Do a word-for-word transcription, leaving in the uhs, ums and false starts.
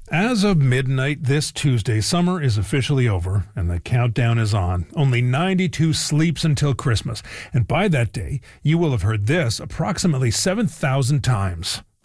As of midnight this Tuesday, summer is officially over and the countdown is on. Only ninety-two sleeps until Christmas, and by that day, you will have heard this approximately seven thousand times.